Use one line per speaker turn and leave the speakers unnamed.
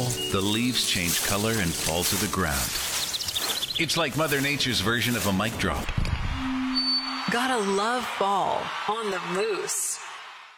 the leaves change color and fall to the ground. It's like Mother Nature's version of a mic drop.
Gotta love fall on the Moose.